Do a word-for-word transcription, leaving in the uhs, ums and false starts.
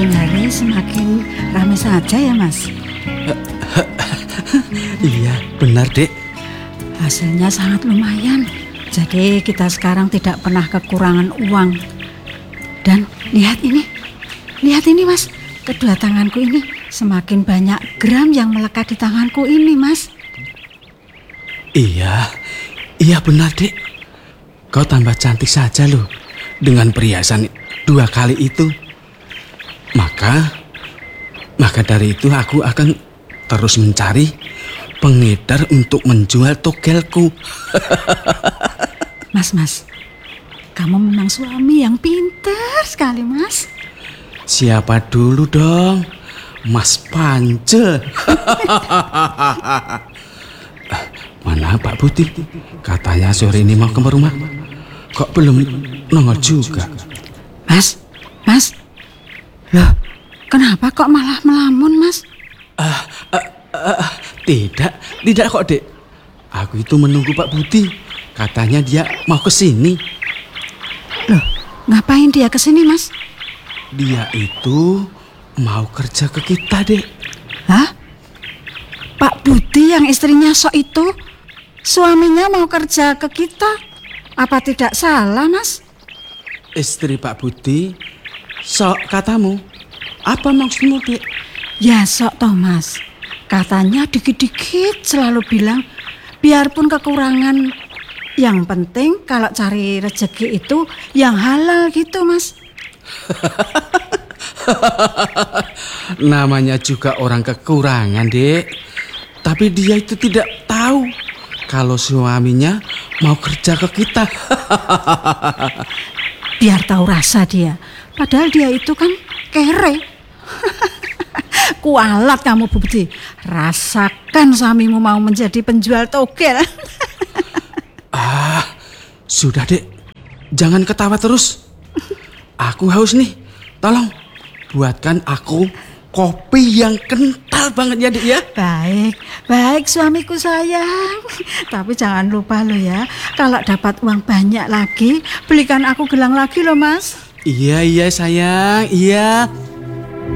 semakin hari semakin ramai saja ya, Mas? Iya, benar, Dek. Hasilnya sangat lumayan. Jadi kita sekarang tidak pernah kekurangan uang. Dan lihat ini, lihat ini, Mas. Kedua tanganku ini semakin banyak gram yang melekat di tanganku ini, Mas. Iya, iya benar, Dek. Kau tambah cantik saja loh dengan perhiasan dua kali itu. Maka, maka dari itu aku akan terus mencari pengedar untuk menjual togelku. Mas, Mas, kamu memang suami yang pintar sekali, Mas. Siapa dulu dong? Mas Pance. Mana Pak Putih? Katanya sore ini mau ke rumah. Kok belum nongol juga? Mas, Mas. Loh, kenapa kok malah melamun, Mas? Uh, uh, uh, tidak, tidak kok, Dek. Aku itu menunggu Pak Putih. Katanya dia mau ke sini. Loh, ngapain dia ke sini, Mas? Dia itu mau kerja ke kita, Dek. Hah? Pak Budi yang istrinya sok itu, suaminya mau kerja ke kita? Apa tidak salah, Mas? Istri Pak Budi, sok katamu. Apa maksudmu, Dek? Ya sok toh, Mas. Katanya dikit-dikit selalu bilang, biarpun kekurangan, yang penting kalau cari rezeki itu yang halal gitu, Mas. Namanya juga orang kekurangan, Dek. Tapi dia itu tidak tahu kalau suaminya mau kerja ke kita. Biar tahu rasa dia. Padahal dia itu kan kere. Kualat kamu, Bu Budi. Rasakan suamimu mau menjadi penjual togel. Ah, sudah, Dek. Jangan ketawa terus. Aku haus nih. Tolong buatkan aku kopi yang kental banget ya, Dek ya. Baik, baik suamiku sayang. Tapi jangan lupa lo ya, kalau dapat uang banyak lagi, belikan aku gelang lagi loh, Mas. Iya, iya sayang, iya.